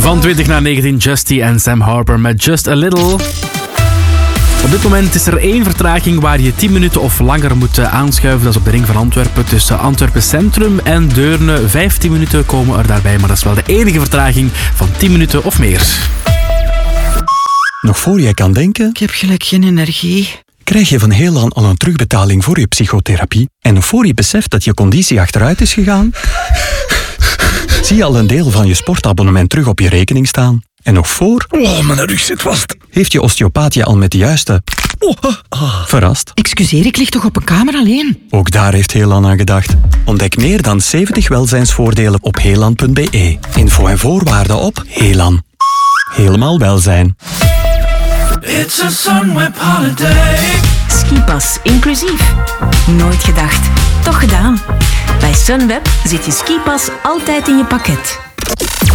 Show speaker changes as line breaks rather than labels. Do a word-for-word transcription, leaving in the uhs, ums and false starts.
Van twintig naar negentien, Justy en Sam Harper met Just a Little. Op dit moment is er één vertraging waar je tien minuten of langer moet aanschuiven. Dat is op de ring van Antwerpen tussen Antwerpen Centrum en Deurne. vijftien minuten komen er daarbij, maar dat is wel de enige vertraging van tien minuten of meer.
Nog voor jij kan denken...
Ik heb gelijk geen energie.
Krijg je van Heelan al een terugbetaling voor je psychotherapie? En nog voor je beseft dat je conditie achteruit is gegaan? Zie je al een deel van je sportabonnement terug op je rekening staan? En nog voor...
Oh, mijn rug zit vast.
Heeft je osteopaat je al met de juiste...
Oh, ah.
Verrast?
Excuseer, ik lig toch op een kamer alleen?
Ook daar heeft Heelan aan gedacht. Ontdek meer dan zeventig welzijnsvoordelen op heelan punt b e. Info en voorwaarden op Heelan. Helemaal welzijn.
It's a Sunweb holiday.
Skipas inclusief. Nooit gedacht, toch gedaan. Bij Sunweb zit je skipas altijd in je pakket.